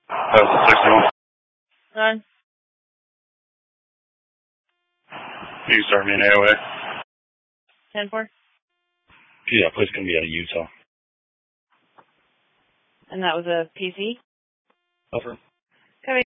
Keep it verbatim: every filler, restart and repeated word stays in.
That was the sixty-one. Nine. You can start me in A O A. ten four. Yeah, place gonna be out of Utah. And that was a P C? Over. Copy.